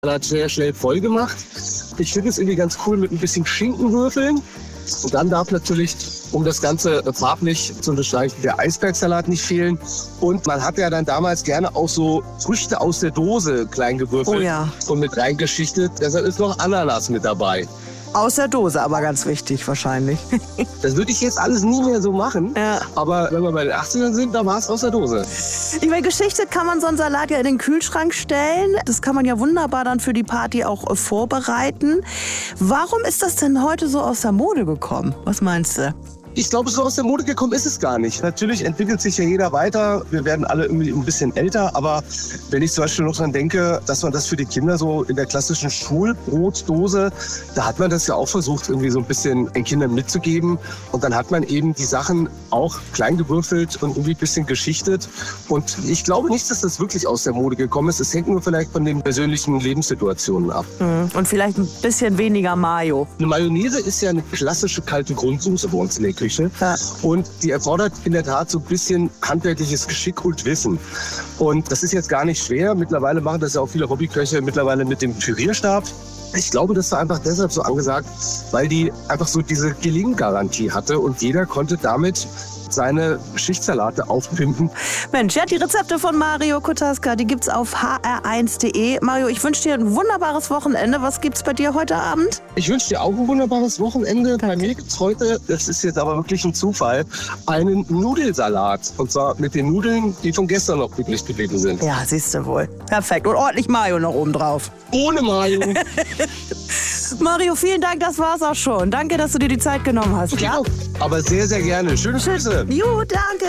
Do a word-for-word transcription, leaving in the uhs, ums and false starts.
Salat sehr schnell voll gemacht. Ich finde es irgendwie ganz cool mit ein bisschen Schinkenwürfeln. Und dann darf natürlich, um das Ganze farblich zu unterstreichen, der Eisbergsalat nicht fehlen. Und man hat ja dann damals gerne auch so Früchte aus der Dose klein gewürfelt Oh ja. und mit reingeschichtet. Deshalb ist noch Ananas mit dabei. Aus der Dose, aber ganz wichtig wahrscheinlich. Das würde ich jetzt alles nie mehr so machen. Ja. Aber wenn wir bei den achtzigern sind, da war es aus der Dose. Ich meine, geschichtet kann man so einen Salat ja in den Kühlschrank stellen. Das kann man ja wunderbar dann für die Party auch äh, vorbereiten. Warum ist das denn heute so aus der Mode gekommen? Was meinst du? Ich glaube, so aus der Mode gekommen ist es gar nicht. Natürlich entwickelt sich ja jeder weiter. Wir werden alle irgendwie ein bisschen älter. Aber wenn ich zum Beispiel noch dran denke, dass man das für die Kinder so in der klassischen Schulbrotdose, da hat man das ja auch versucht, irgendwie so ein bisschen den Kindern mitzugeben. Und dann hat man eben die Sachen auch klein gewürfelt und irgendwie ein bisschen geschichtet. Und ich glaube nicht, dass das wirklich aus der Mode gekommen ist. Es hängt nur vielleicht von den persönlichen Lebenssituationen ab. Und vielleicht ein bisschen weniger Mayo. Eine Mayonnaise ist ja eine klassische kalte Grundsoße bei uns in der Küche. Ja. Und die erfordert in der Tat so ein bisschen handwerkliches Geschick und Wissen. Und das ist jetzt gar nicht schwer. Mittlerweile machen das ja auch viele Hobbyköche mittlerweile mit dem Pürierstab. Ich glaube, das war einfach deshalb so angesagt, weil die einfach so diese Gelinggarantie hatte und jeder konnte damit seine Schichtsalate aufpimpen. Mensch, ja, die Rezepte von Mario Kotaska, die gibt's auf h r eins punkt de. Mario, ich wünsche dir ein wunderbares Wochenende. Was gibt's bei dir heute Abend? Ich wünsche dir auch ein wunderbares Wochenende. Bei mir gibt's heute, das ist jetzt aber wirklich ein Zufall, einen Nudelsalat. Und zwar mit den Nudeln, die von gestern noch übrig geblieben sind. Ja, siehst du wohl. Perfekt. Und ordentlich Mayo noch oben drauf. Ohne Mayo. Mario, vielen Dank, das war's auch schon. Danke, dass du dir die Zeit genommen hast. Ja, aber sehr, sehr gerne. Schöne Grüße. Jo, danke.